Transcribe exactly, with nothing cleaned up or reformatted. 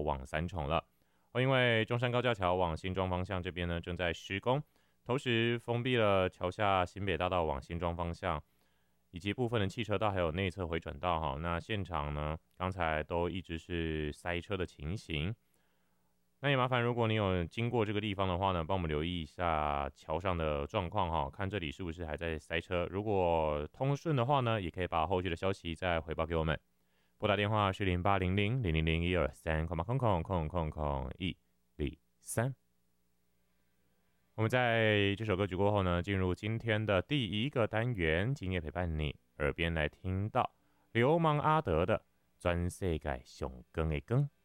往三重了。哦，因为中山高架桥往新庄方向这边呢正在施工，同时封闭了桥下新北大道往新庄方向，以及部分的汽车道还有内侧回转道哈。那现场呢，刚才都一直是塞车的情形。那也麻烦，如果你有经过这个地方的话呢，帮我们留意一下桥上的状况哈，看这里是不是还在塞车。如果通顺的话呢，也可以把后续的消息再回报给我们。拨打电话是零八零零零零零一二三空空空空空空一零三。我们在这首歌曲过后呢，进入今天的第一个单元，今夜陪伴你耳边来听到流氓阿德的《全世界上光的光》。